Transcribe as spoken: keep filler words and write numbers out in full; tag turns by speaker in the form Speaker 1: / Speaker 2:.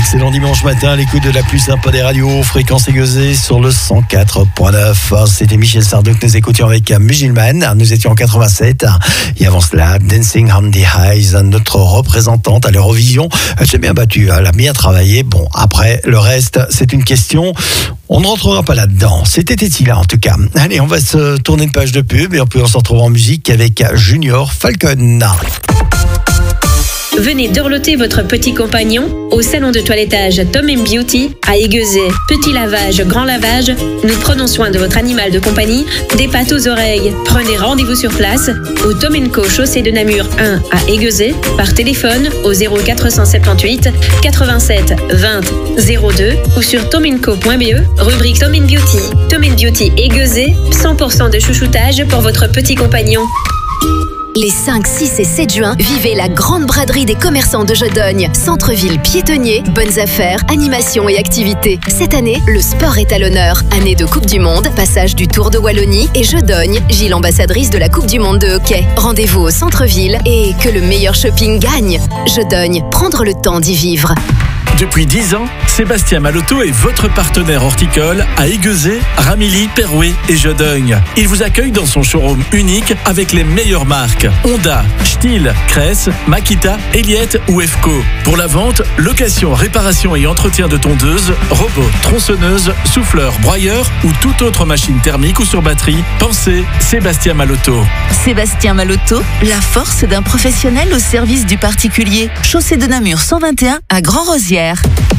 Speaker 1: excellent dimanche matin à l'écoute de la plus sympa des radios, Fréquence Aiguezée sur le cent quatre point neuf. C'était Michel Sardou que nous écoutions avec Musulman. Nous étions en quatre-vingt-sept. Et avant cela, Dancing on the Highs, notre représentante à l'Eurovision. Elle s'est bien battue, elle a bien travaillé. Bon, après, le reste, c'est une question. On ne rentrera pas là-dedans. C'était là en tout cas. Allez, on va se tourner une page de pub et puis on se retrouve en musique avec Junior Falcon.
Speaker 2: Venez dorloter votre petit compagnon au salon de toilettage Tom and Beauty à Aiguezée. Petit lavage, grand lavage, nous prenons soin de votre animal de compagnie, des pattes aux oreilles. Prenez rendez-vous sur place au Tom and Co, chaussée de Namur un à Aiguezée, par téléphone au zéro quatre cent soixante-dix-huit quatre-vingt-sept vingt zéro deux ou sur tom and co point b e, rubrique Tom and Beauty. Tom and Beauty Aiguezée, cent pour cent de chouchoutage pour votre petit compagnon.
Speaker 3: Les cinq, six et sept juin, vivez la grande braderie des commerçants de Jodogne. Centre-ville piétonnier, bonnes affaires, animations et activités. Cette année, le sport est à l'honneur. Année de Coupe du Monde, passage du Tour de Wallonie et Jodogne, Gilles ambassadrice de la Coupe du Monde de hockey. Rendez-vous au centre-ville et que le meilleur shopping gagne. Jodogne, prendre le temps d'y vivre.
Speaker 4: Depuis dix ans, Sébastien Malotto est votre partenaire horticole à Aiguezée, Ramilly, Perouet et Jodogne. Il vous accueille dans son showroom unique avec les meilleures marques Honda, Stihl, Cress, Makita, Elliott ou Efco. Pour la vente, location, réparation et entretien de tondeuses, robots, tronçonneuses, souffleurs, broyeurs ou toute autre machine thermique ou sur batterie, pensez Sébastien Malotto.
Speaker 5: Sébastien Malotto, la force d'un professionnel au service du particulier. Chaussée de Namur cent vingt et un à Grand-Rosières.